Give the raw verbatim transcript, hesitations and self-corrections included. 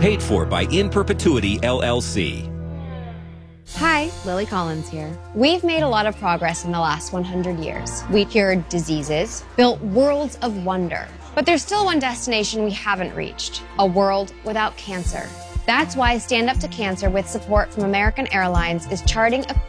Paid for by In Perpetuity, L L C. Hi, Lily Collins here. We've made a lot of progress in the last one hundred years. We cured diseases, built worlds of wonder. But there's still one destination we haven't reached, a world without cancer. That's why Stand Up to Cancer, with support from American Airlines, is charting a